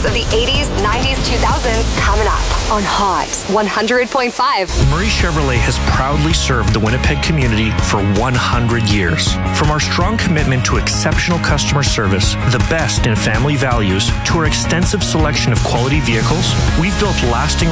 of the 80s, 90s, 2000s coming up on Hot 100.5. Murray Chevrolet has proudly served the Winnipeg community for 100 years. From our strong commitment to exceptional customer service, the best in family values, to our extensive selection of quality vehicles, we've built lasting